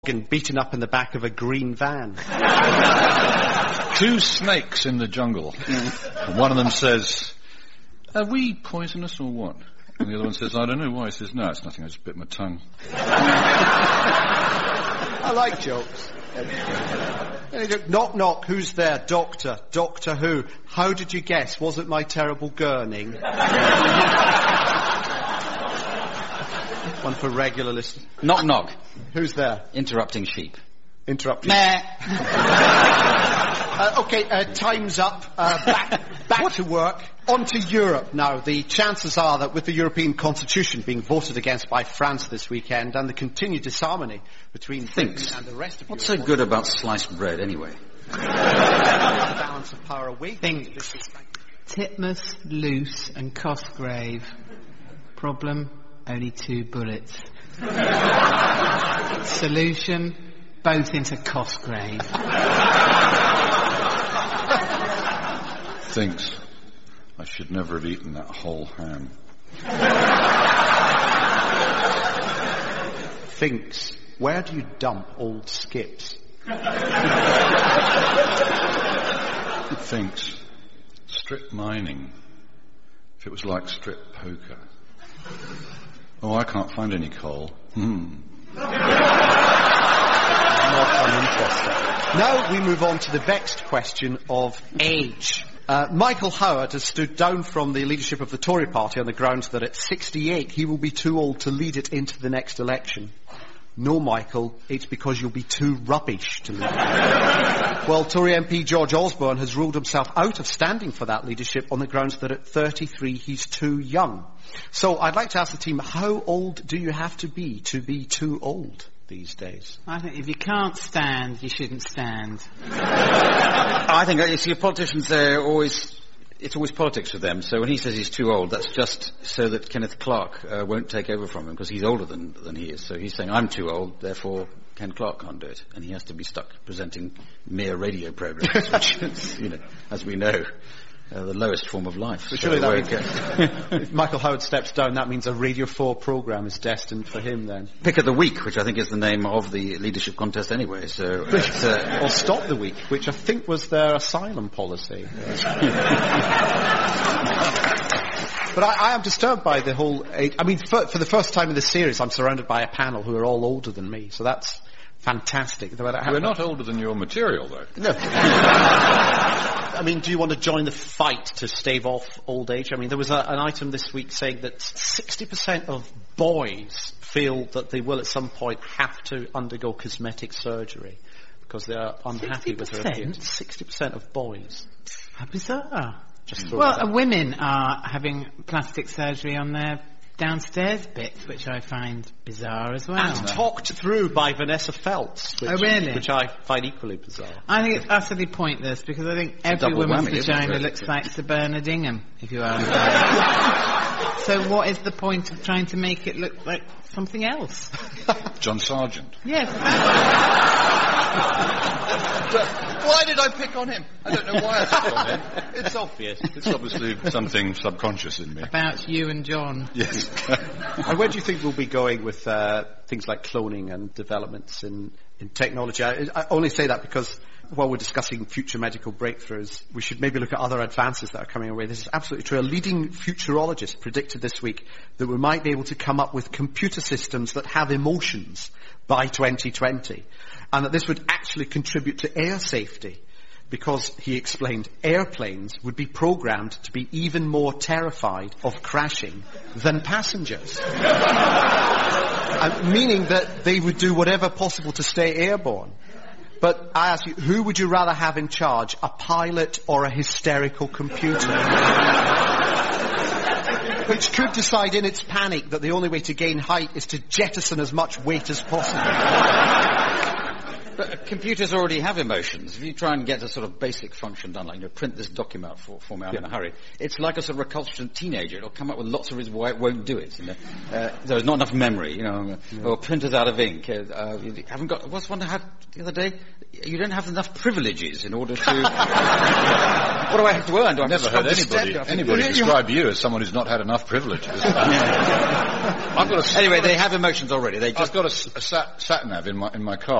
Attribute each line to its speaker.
Speaker 1: and beaten up in the back of a green van.
Speaker 2: Two snakes in the jungle. And one of them says, "Are we poisonous or what?" And the other one says, "I don't know why." He says, "No, it's nothing, I just bit my tongue."
Speaker 1: I like jokes. Knock, knock, who's there? Doctor. Doctor who? How did you guess? Was it my terrible gurning? One for regular listeners.
Speaker 3: Knock, knock.
Speaker 1: Who's there?
Speaker 3: Interrupting sheep.
Speaker 1: Interrupting.
Speaker 3: Meh.
Speaker 1: Time's up. Back to work. On to Europe now. The chances are that with the European Constitution being voted against by France this weekend and the continued disharmony between Britain and the rest of
Speaker 3: What's
Speaker 1: Europe...
Speaker 3: so good about sliced bread, anyway?
Speaker 1: The balance of power away.
Speaker 4: Titmuss, Luce and Cosgrave. Problem, only 2 bullets. Solution, both into Cosgrave.
Speaker 2: Thinks, I should never have eaten that whole ham.
Speaker 1: Thinks, where do you dump old skips?
Speaker 2: Thinks, strip mining, if it was like strip poker. Oh, I can't find any coal.
Speaker 1: Not uninteresting. Now we move on to the vexed question of age. Michael Howard has stood down from the leadership of the Tory party on the grounds that at 68 he will be too old to lead it into the next election. No, Michael, it's because you'll be too rubbish to lead it. Well, Tory MP George Osborne has ruled himself out of standing for that leadership on the grounds that at 33 he's too young. So I'd like to ask the team, how old do you have to be too old these days?
Speaker 4: I think if you can't stand, you shouldn't stand.
Speaker 3: I think, you see, politicians, it's always politics for them. So when he says he's too old, that's just so that Kenneth Clarke won't take over from him, because he's older than he is. So he's saying, I'm too old, therefore Ken Clarke can't do it. And he has to be stuck presenting mere radio programs, which is, as we know, the lowest form of life.
Speaker 1: But surely if Michael Howard steps down, that means a Radio 4 programme is destined for him then.
Speaker 3: Pick of the Week, which I think is the name of the leadership contest anyway, so...
Speaker 1: or Stop the Week, which I think was their asylum policy. But I am disturbed by the whole age. I mean, for the first time in the series, I'm surrounded by a panel who are all older than me, so that's fantastic.
Speaker 2: We're not older than your material, though.
Speaker 1: No. I mean, do you want to join the fight to stave off old age? I mean, there was an item this week saying that 60% of boys feel that they will at some point have to undergo cosmetic surgery because they are unhappy 60%? With their appearance. 60% of boys.
Speaker 4: How bizarre. Women are having plastic surgery on their downstairs bits, which I find bizarre as well.
Speaker 1: And talked through by Vanessa Feltz, which I find equally bizarre.
Speaker 4: I think it's utterly pointless, because I think every woman's vagina looks like Sir Bernard Ingham, if you are. So what is the point of trying to make it look like something else?
Speaker 2: John Sargent.
Speaker 4: Yes.
Speaker 3: Why did I pick on him? I don't know why I picked on him.
Speaker 2: It's obvious. It's obviously something subconscious in me.
Speaker 4: About you and John.
Speaker 2: Yes.
Speaker 1: And where do you think we'll be going with things like cloning and developments in technology? I only say that because while we're discussing future medical breakthroughs, we should maybe look at other advances that are coming our way. This is absolutely true. A leading futurologist predicted this week that we might be able to come up with computer systems that have emotions by 2020. And that this would actually contribute to air safety, because, he explained, airplanes would be programmed to be even more terrified of crashing than passengers. Meaning that they would do whatever possible to stay airborne. But I ask you, who would you rather have in charge, a pilot or a hysterical computer? Which could decide in its panic that the only way to gain height is to jettison as much weight as possible.
Speaker 3: But computers already have emotions. If you try and get a sort of basic function done, like, print this document for me, I'm in a hurry, it's like a sort of recalcitrant teenager. It'll come up with lots of reasons why it won't do it. There's not enough memory, or printers out of ink. You haven't got, what's one I had the other day? You don't have enough privileges in order to... What do I have to earn? Do I
Speaker 2: never heard anybody describe you as someone who's not had enough privileges.
Speaker 3: Anyway, they have emotions already. I've
Speaker 2: got a sat nav in my car.